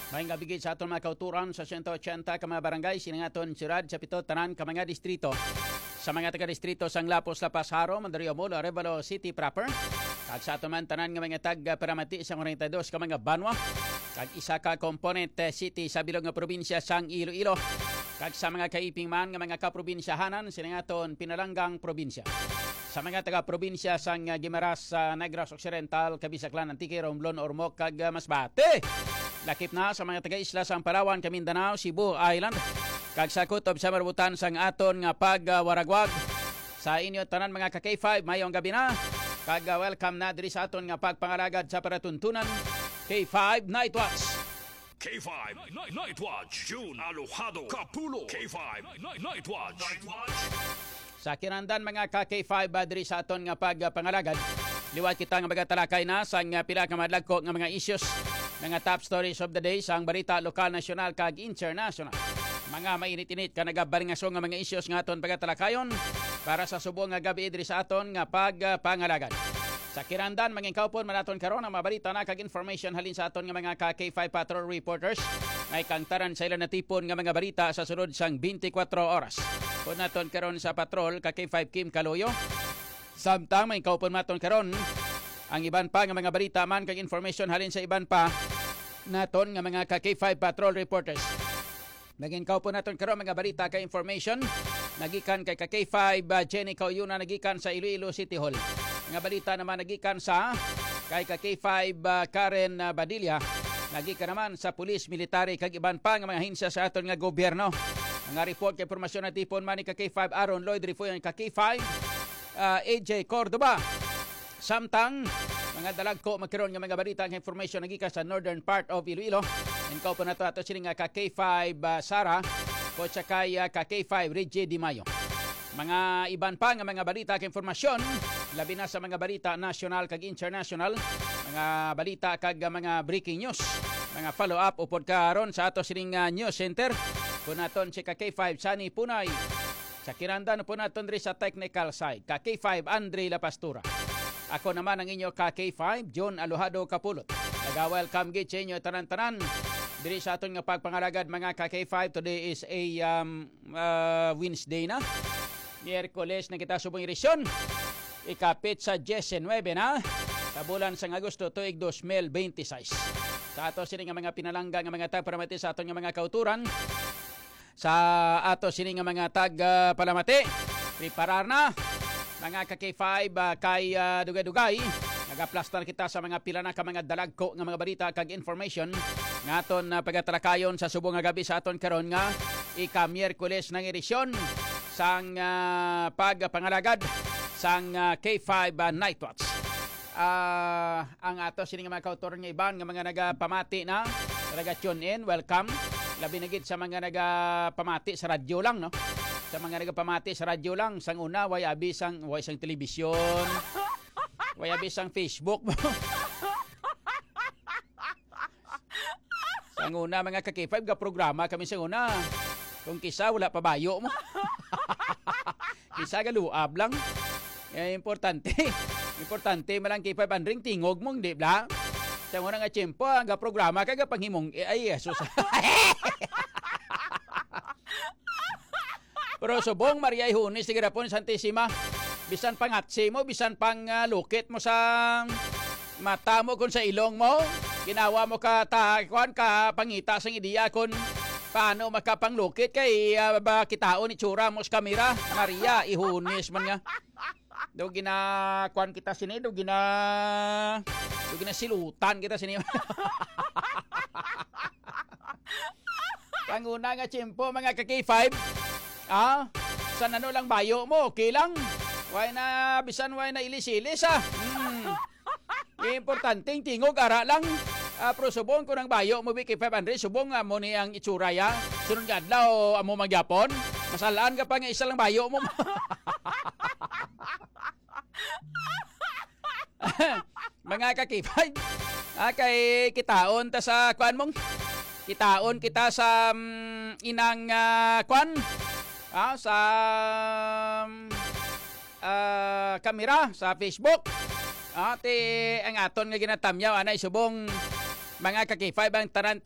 May nga bigay sa aton mga kauturan sa 180 ka mga barangay siningaton sirad sa pito tanan ka mga distrito. Sa mga taga-distrito sang Lapos, Lapas, Haro, Mandario Mall, Arevalo City proper. Kag sa aton man tanan nga mga tag-Paramati sa 42 ka mga Banwa. Kag isa ka component city sa bilog nga probinsya sang Iloilo. Kag sa mga kaiping man nga mga kaprobinsyahanan siningaton Pinalanggang probinsya. Sa mga taga-probinsya sang Guimaras, Negros Occidental, Kabisaklan, Antique, Romblon, Ormoc, kag Masbate. Lakip na sa mga taga-isla sang Palawan, Mindanao, Cebu Island. Kag sa kutob sa marbutan sang aton nga pagwaragwag. Sa inyo tanan mga ka-K5, mayong gabi na. Kag welcome na diri sa aton nga pagpangalagad sa paratuntunan. K5 Night Watch. K5 Night Watch. June Alojado Capulo. K5 Night Watch. Sa kinandan mga ka-K5 diri sa aton nga pagpangalagad. Liwat kita nga magatalakay na sang pila ka madlagko nga mga issues. Mga top stories of the day sang balita lokal, nasyonal kag international. Mga mainit-init ka nagabaringasong nga mga issues nga aton pagatalakayon para sa subong nga gabi diri sa aton nga pagpangalagad. Sa kirandan maging kaupon manaton karon ang mabalita na kag information halin sa aton nga mga K5 patrol reporters. May kangtaran sa ilang natipon nga mga balita sa sunod sang 24 oras. Kung naton karon sa patrol K5 Kim Kaloyo. Samtang may kaupon maton karon ang iban pa nga mga balita man kag information halin sa iban pa naton nga mga K5 patrol reporters. Naging kaupon naton karon mga balita kay information nagikan kay K5 Jenny Cauyuna nagikan sa Iloilo City Hall. Mga balita naman nagikan sa kay K5 Karen Badilla nagikan naman sa pulis, military kag iban pa nga mga hinsya sa aton nga gobyerno. Mga report kay impormasyon na tipon man ni K5 Aaron Lloyd Rifoy ang K5 AJ Cordoba. Samtang mga dalagko magkaroon nga mga balita ng information nagikan sa northern part of Iloilo. Inkaw po na ito ato sila nga K5 Sara o kay K5 Reggie Di Mayo. Mga iban pa nga mga balita kag informasyon labi na sa mga balita national kag international, mga balita kag mga breaking news, mga follow up upod karon sa ato sining news center. Punaton si K5 Sunny Punay. Sa kirandan po naton diri sa technical side K5 Andre La Pastura. Ako naman ang inyo K5 John Alojado Capulot. Nag-welcome gid sa inyo tanan-tanan diri sa aton nga pagpangalagad mga K5. Today is a Wednesday na. Miyerkules na kita subong irisyon. Ikapit sa 19 na sa bulan sang Agosto tuig 2026. Sa ato sini nga mga pinalangga nga mga tagparamati sa aton nga mga kauturan. Sa ato sini nga mga tagpalamati. Preparar na mga K5 kay dugay-dugay. Nagaplastar kita sa mga pila na ka mga dalagko nga mga balita kag information nga aton pagatalakayon sa subong nga gabi sa aton karon nga ika-Miyerkules ng edisyon sang pagpangalagad sang K5 Night Watch. Ang ato sining mga kauturan nga iban nga mga nagapamati na naga-tune in, welcome. Labi na gid sa mga nagapamati sa radyo lang, no? Sa mga nagapamati sa radyo lang, sang una way sang telebisyon, way sang Facebook mo. Sang una mga K5 ga programa kami sang una. Kung kisa wala pa bayo mo. Kisa ga luab lang. Importante. Importante malang K5 andring tingog mong di bla. Sang una nga tiyempo ga programa kaga panghimong ay Jesus. Pero subong Maria Ihunis tigirapon Santissima. Bisan pangatsi mo, bisan pang lukit mo sa mata mo kun sa ilong mo. Ginawa mo ka pangita sang ideya kun paano makapanglukit kay kitaon ni tsura mo sa kamera. Maria Ihunis man nga. Do ginakuan kita sini, do silutan kita sini. Panguna nga tiyempo mga K5. San ano lang bayo mo, okay lang. Why na, bisan why na ilis-ilis Importanteng tingog ara lang. Pero subong ko ng bayo mo K500, subong mo ni ang itsura ya. Sunod nga adlaw amo magyapon. Masalaan ka pa nga isa lang bayo mo. Mga K5. Kay kitaon ta sa kuan mong. Kitaon kita sa inang kuan. Sa kamera sa Facebook. Ang aton nga ginatamyaw anay subong mga K5 ang tanan